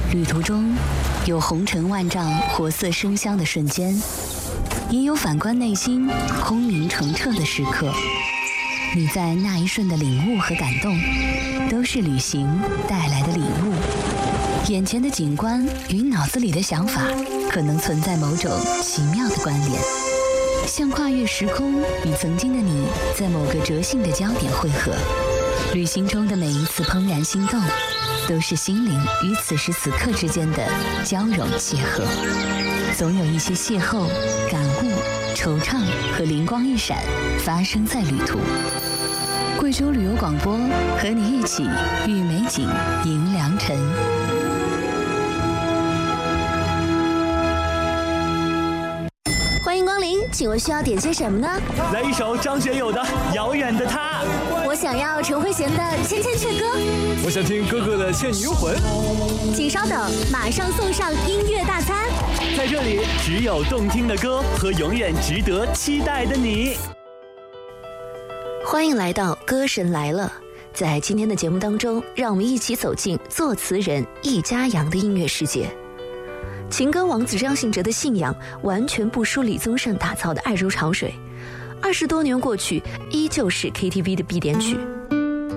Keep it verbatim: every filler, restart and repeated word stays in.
旅途中有红尘万丈、活色生香的瞬间，也有反观内心空明澄澈的时刻。你在那一瞬的领悟和感动，都是旅行带来的礼物。眼前的景观与脑子里的想法，可能存在某种奇妙的关联，像跨越时空，与曾经的你在某个折性的焦点汇合。旅行中的每一次怦然心动，都是心灵与此时此刻之间的交融邂逅。总有一些邂逅、感悟、惆怅和灵光一闪发生在旅途。贵州旅游广播和你一起遇美景迎良辰。 欢迎光临，请问需要点些什么呢？ 来一首张学友的《遥远的他》。 我想要陈慧娴的《千千阙歌》。 我想听哥哥的《倩女幽魂》。 请稍等，马上送上音乐大餐。 在这里，只有动听的歌和永远值得期待的你。 欢迎来到《歌神来了》。在今天的节目当中，让我们一起走进作词人易家扬的音乐世界。情歌王子张信哲的信仰完全不输李宗盛打造的《爱如潮水》，二十多年过去，依旧是 K T V 的必点曲。